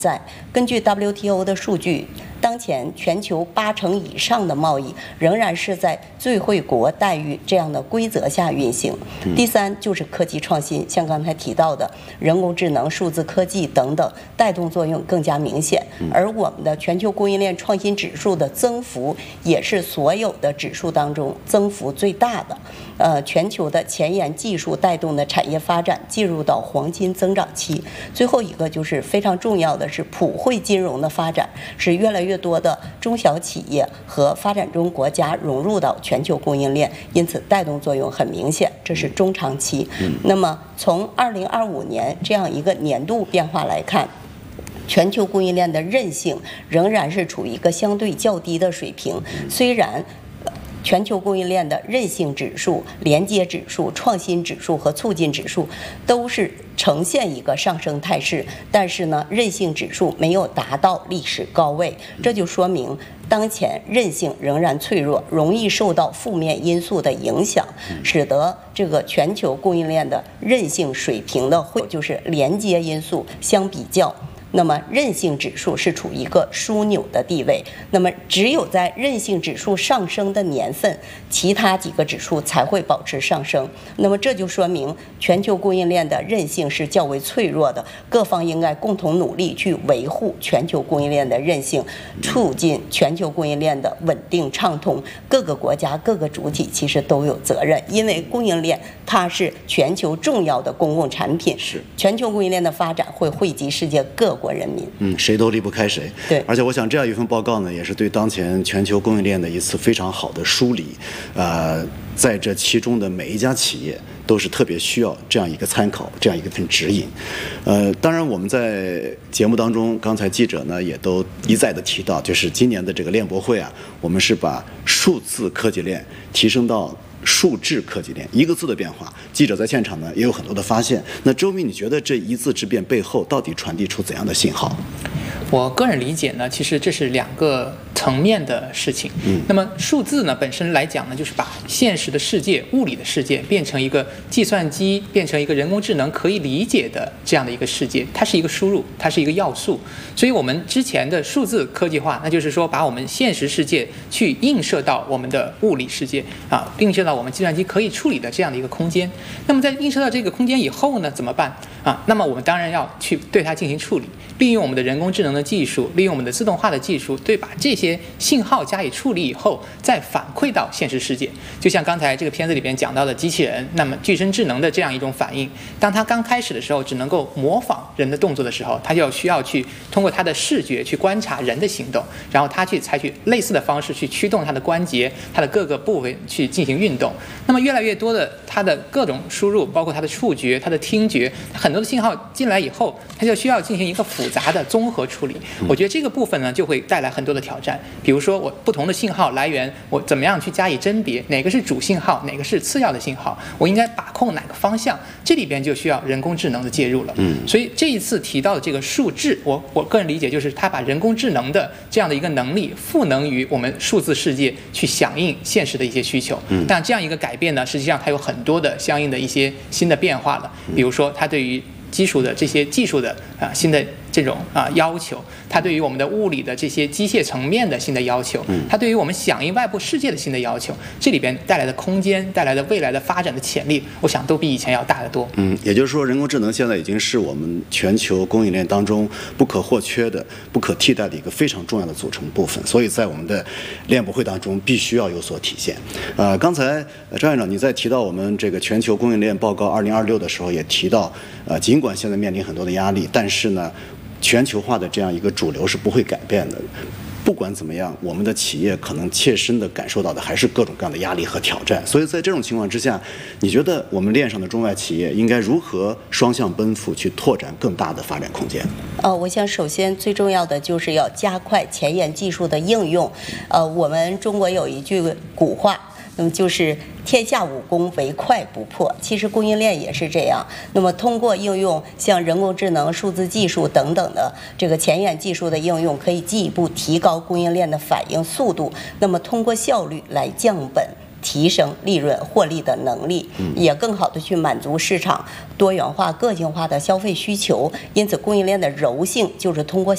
根据 WTO 的数据，当前全球80%以上的贸易仍然是在最惠国待遇这样的规则下运行。第三就是科技创新，像刚才提到的人工智能、数字科技等等，带动作用更加明显。而我们的全球供应链创新指数的增幅也是所有的指数当中增幅最大的。全球的前沿技术带动的产业发展进入到黄金增长期。最后一个就是非常重要的是普惠金融的发展，使越来越多的中小企业和发展中国家融入到全球供应链，因此带动作用很明显，这是中长期。那么从2025年这样一个年度变化来看，全球供应链的韧性仍然是处于一个相对较低的水平，虽然全球供应链的韧性指数、连接指数、创新指数和促进指数都是呈现一个上升态势，但是呢，韧性指数没有达到历史高位，这就说明当前韧性仍然脆弱，容易受到负面因素的影响，使得这个全球供应链的韧性水平的就是连接因素相比较。那么韧性指数是处于一个枢纽的地位，那么只有在韧性指数上升的年份，其他几个指数才会保持上升。那么这就说明全球供应链的韧性是较为脆弱的，各方应该共同努力去维护全球供应链的韧性，促进全球供应链的稳定畅通。各个国家、各个主体其实都有责任，因为供应链它是全球重要的公共产品， 是全球供应链的发展会惠及世界各国人民， 谁都离不开谁。 对， 而且我想这样一份报告呢，也是对当前全球供应链的一次非常好的梳理。在这其中的每一家企业都是特别需要这样一个参考，这样一份指引。当然我们在节目当中，刚才记者呢也都一再的提到，就是今年的这个链博会啊，我们是把数字科技链提升到数字科技链，一个字的变化。记者在现场呢也有很多的发现。那周密，你觉得这一字之变背后到底传递出怎样的信号？ 我个人理解呢，其实这是两个层面的事情。那么数字呢本身来讲呢，就是把现实的世界、物理的世界变成一个计算机、变成一个人工智能可以理解的这样的一个世界，它是一个输入，它是一个要素。所以我们之前的数字科技化，那就是说把我们现实世界去映射到我们的物理世界啊，映射到我们计算机可以处理的这样的一个空间。那么在映射到这个空间以后呢，怎么办啊？那么我们当然要去对它进行处理，利用我们的人工智能的技术，利用我们的自动化的技术，对把这些信号加以处理以后，再反馈到现实世界。就像刚才这个片子里边讲到的机器人，那么具身智能的这样一种反应，当它刚开始的时候只能够模仿人的动作的时候，它就需要去通过它的视觉去观察人的行动，然后它去采取类似的方式去驱动它的关节、它的各个部位去进行运动。那么越来越多的它的各种输入，包括它的触觉、它的听觉，很多的信号进来以后，它就需要进行一个复杂的综合处理。我觉得这个部分呢就会带来很多的挑战，比如说我不同的信号来源，我怎么样去加以甄别，哪个是主信号，哪个是次要的信号，我应该把控哪个方向，这里边就需要人工智能的介入了。所以这一次提到的这个数智，我个人理解就是它把人工智能的这样的一个能力赋能于我们数字世界，去响应现实的一些需求。但这样一个改变呢，实际上它有很多的相应的一些新的变化了，比如说它对于基础的这些技术的新的这种要求，它对于我们的物理的这些机械层面的新的要求，它对于我们响应外部世界的新的要求，这里边带来的空间、带来的未来的发展的潜力，我想都比以前要大得多。 也就是说，人工智能现在已经是我们全球供应链当中不可或缺的、不可替代的一个非常重要的组成部分，所以在我们的链博会当中必须要有所体现。刚才张院长你在提到我们这个全球供应链报告2026的时候，也提到，尽管现在面临很多的压力，但是呢，全球化的这样一个主流是不会改变的。不管怎么样，我们的企业可能切身地感受到的还是各种各样的压力和挑战。所以在这种情况之下，你觉得我们链上的中外企业应该如何双向奔赴，去拓展更大的发展空间？ 我想首先最重要的就是要加快前沿技术的应用。我们中国有一句古话，那么就是天下武功唯快不破，其实供应链也是这样。那么通过应用像人工智能、数字技术等等的这个前沿技术的应用，可以进一步提高供应链的反应速度，那么通过效率来降本，提升利润获利的能力，也更好的去满足市场多元化、个性化的消费需求。因此，供应链的柔性就是通过